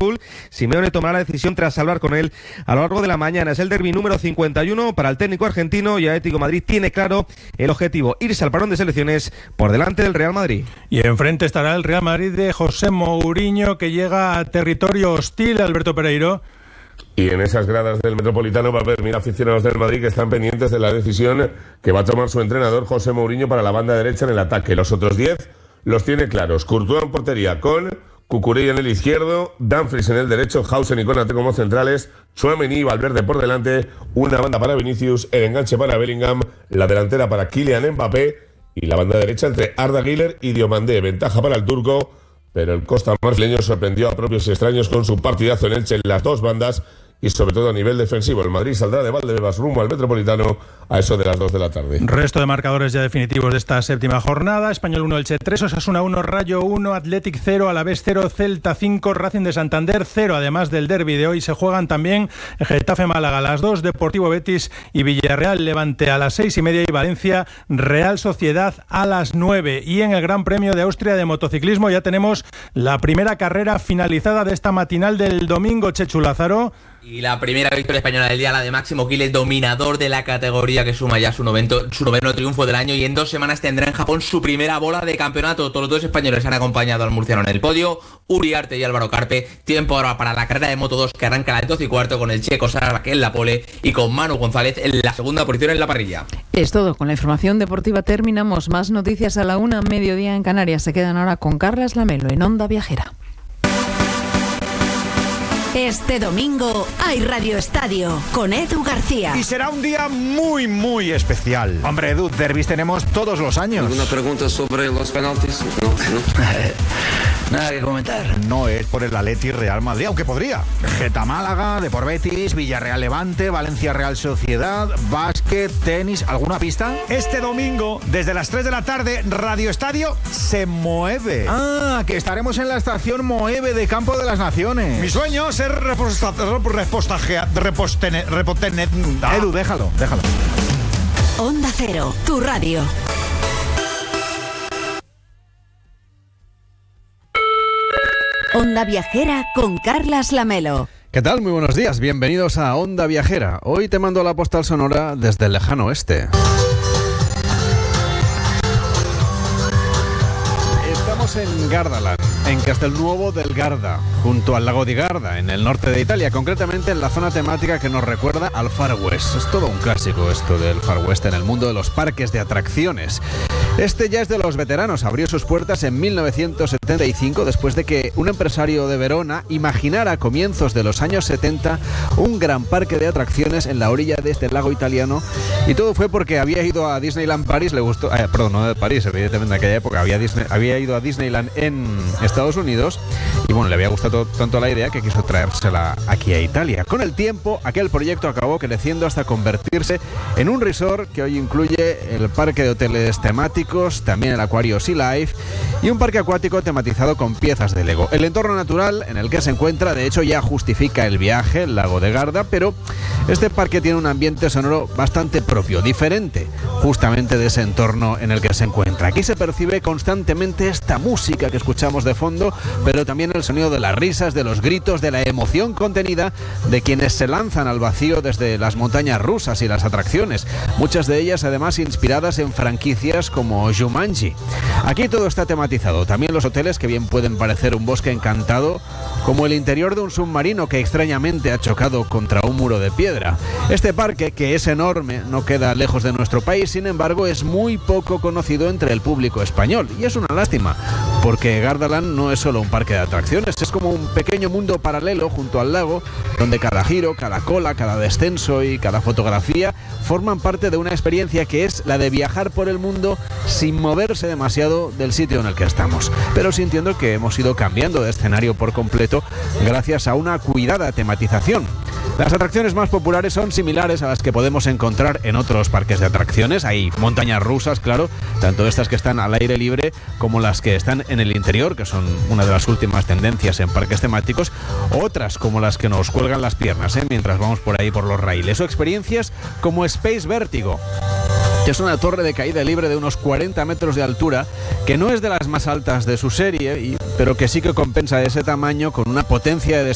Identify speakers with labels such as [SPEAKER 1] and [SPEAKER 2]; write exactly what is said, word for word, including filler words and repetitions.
[SPEAKER 1] azul. Simeone tomará la decisión tras hablar con él a lo largo de la mañana. Es el derbi número cincuenta y uno para el técnico argentino y Atlético de Madrid tiene claro el objetivo, irse al parón de selecciones por delante del Real Madrid.
[SPEAKER 2] Y enfrente estará el Real Madrid de José Mourinho, que llega a territorio hostil. Alberto Pereiro.
[SPEAKER 3] Y en esas gradas del Metropolitano va a haber mil aficionados del Madrid que están pendientes de la decisión que va a tomar su entrenador José Mourinho para la banda derecha en el ataque. Los otros diez los tiene claros. Courtois en portería con Cucurella en el izquierdo, Dumfries en el derecho, Hausen y Konate como centrales, Tchouaméni y Valverde por delante, una banda para Vinicius, el enganche para Bellingham, la delantera para Kylian Mbappé y la banda derecha entre Arda Güler y Diomandé. Ventaja para el turco, pero el costa marfileño sorprendió a propios y extraños con su partidazo en Elche en las dos bandas y sobre todo a nivel defensivo. El Madrid saldrá de Valdebebas rumbo al Metropolitano a eso de las dos de la tarde.
[SPEAKER 2] Resto de marcadores ya definitivos de esta séptima jornada: Español uno, Elche tres, Osasuna uno, Rayo uno, Athletic cero, Alavés cero, Celta cinco, Racing de Santander cero. Además del derbi de hoy se juegan también Getafe Málaga a las dos, Deportivo Betis y Villarreal Levante a las seis y media y Valencia Real Sociedad a las nueve. Y en el Gran Premio de Austria de motociclismo ya tenemos la primera carrera finalizada de esta matinal del domingo. Chechu Lázaro.
[SPEAKER 4] Y la primera victoria española del día, la de Máximo Giles, dominador de la categoría, que suma ya su, novento, su noveno triunfo del año, y en dos semanas tendrá en Japón su primera bola de campeonato. Todos los dos españoles han acompañado al murciano en el podio, Uriarte y Álvaro Carpe. Tiempo ahora para la carrera de Moto dos, que arranca a las doce y cuarto con el checo Sara Raquel en la pole y con Manu González en la segunda posición en la parrilla.
[SPEAKER 5] Es todo. Con la información deportiva terminamos. Más noticias a la una, mediodía en Canarias. Se quedan ahora con Carlas Lamelo en Onda Viajera.
[SPEAKER 6] Este domingo hay Radio Estadio con Edu García.
[SPEAKER 7] Y será un día muy, muy especial. Hombre, Edu, derbis tenemos todos los años.
[SPEAKER 8] ¿Alguna pregunta sobre los penaltis? No, no.
[SPEAKER 7] Nada que comentar. No es por el Atleti Real Madrid, aunque podría. Geta Málaga, Depor Betis, Villarreal Levante, Valencia Real Sociedad, básquet, tenis. ¿Alguna pista? Este domingo, desde las tres de la tarde, Radio Estadio se mueve. Ah, que estaremos en la estación Moeve de Campo de las Naciones. Mi sueño es ser repostaje, repostene, repostene. Ah. Edu, déjalo, déjalo.
[SPEAKER 6] Onda Cero, tu radio. Onda Viajera con Carlas Lamelo.
[SPEAKER 9] ¿Qué tal? Muy buenos días, bienvenidos a Onda Viajera. Hoy te mando la postal sonora desde el lejano oeste. Estamos en Gardaland, en Castelnuovo del Garda, junto al lago di Garda, en el norte de Italia, concretamente en la zona temática que nos recuerda al Far West. Es todo un clásico esto del Far West en el mundo de los parques de atracciones. Este ya es de los veteranos, abrió sus puertas en mil novecientos setenta y cinco después de que un empresario de Verona imaginara a comienzos de los años setenta un gran parque de atracciones en la orilla de este lago italiano, y todo fue porque había ido a Disneyland París, le gustó, eh, perdón, no de París, evidentemente en aquella época había, Disney, había ido a Disneyland en Estados Unidos y bueno, le había gustado tanto la idea que quiso traérsela aquí a Italia. Con el tiempo, aquel proyecto acabó creciendo hasta convertirse en un resort que hoy incluye el parque de hoteles temáticos, también el acuario Sea Life y un parque acuático tematizado con piezas de Lego. El entorno natural en el que se encuentra, de hecho, ya justifica el viaje, el lago de Garda, pero este parque tiene un ambiente sonoro bastante propio, diferente justamente de ese entorno en el que se encuentra. Aquí se percibe constantemente esta música que escuchamos de fondo, pero también el sonido de las risas, de los gritos, de la emoción contenida de quienes se lanzan al vacío desde las montañas rusas y las atracciones, muchas de ellas además inspiradas en franquicias como Jumanji. Aquí todo está tematizado, también los hoteles, que bien pueden parecer un bosque encantado, como el interior de un submarino que extrañamente ha chocado contra un muro de piedra. Este parque, que es enorme, no queda lejos de nuestro país, sin embargo es muy poco conocido entre el público español, y es una lástima, porque Gardaland no es solo un parque de atracciones, es como un pequeño mundo paralelo junto al lago, donde cada giro, cada cola, cada descenso y cada fotografía forman parte de una experiencia que es la de viajar por el mundo sin moverse demasiado del sitio en el que estamos, pero sintiendo que hemos ido cambiando de escenario por completo gracias a una cuidada tematización. Las atracciones más populares son similares a las que podemos encontrar en otros parques de atracciones. Hay montañas rusas, claro, tanto estas que están al aire libre como las que están en el interior, que son una de las últimas tendencias en parques temáticos, otras como las que nos cuelgan las piernas, ¿eh? mientras vamos por ahí por los raíles, o experiencias como Space Vertigo. Es una torre de caída libre de unos cuarenta metros de altura, que no es de las más altas de su serie, y, pero que sí que compensa ese tamaño con una potencia de